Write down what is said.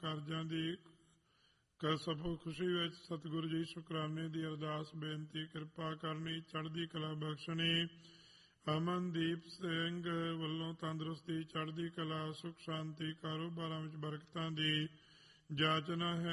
ਕਾਰਜਾਂ ਦੀ ਸਫਲ ਖੁਸ਼ੀ ਵਿੱਚ ਸਤਿਗੁਰੂ ਜੀ ਸ਼ੁਕਰਾਨੇ ਦੀ ਅਰਦਾਸ ਬੇਨਤੀ, ਕਿਰਪਾ ਕਰਨੀ, ਚੜ੍ਹਦੀ ਕਲਾ ਬਖਸ਼ਣੀ। ਅਮਨਦੀਪ ਸਿੰਘ ਵੱਲੋਂ ਤੰਦਰੁਸਤੀ, ਚੜ੍ਹਦੀ ਕਲਾ, ਸੁਖ ਸ਼ਾਂਤੀ, ਕਾਰੋਬਾਰਾਂ ਵਿੱਚ ਬਰਕਤਾਂ ਦੀ ਜਾਚਨਾ ਹੈ।